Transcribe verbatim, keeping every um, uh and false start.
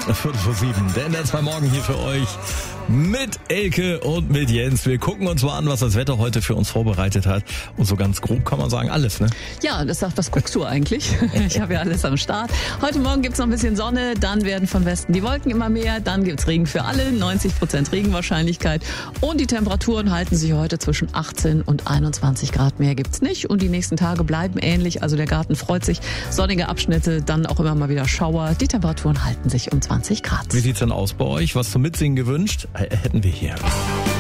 Viertel vor sieben. Der N D R zwei Morgen hier für euch mit Elke und mit Jens. Wir gucken uns mal an, was das Wetter heute für uns vorbereitet hat. Und so ganz grob kann man sagen, alles, ne? Ja, das sagt, was guckst du eigentlich? Ich habe ja alles am Start. Heute Morgen gibt's noch ein bisschen Sonne, dann werden von Westen die Wolken immer mehr, dann gibt's Regen für alle, neunzig Prozent Regenwahrscheinlichkeit. Und die Temperaturen halten sich heute zwischen achtzehn und einundzwanzig Grad. Mehr gibt's nicht. Und die nächsten Tage bleiben ähnlich. Also der Garten freut sich. Sonnige Abschnitte, dann auch immer mal wieder Schauer. Die Temperaturen halten sich um zwanzig Grad. Wie sieht's denn aus bei euch? Was zum Mitsingen gewünscht? Hätten wir hier.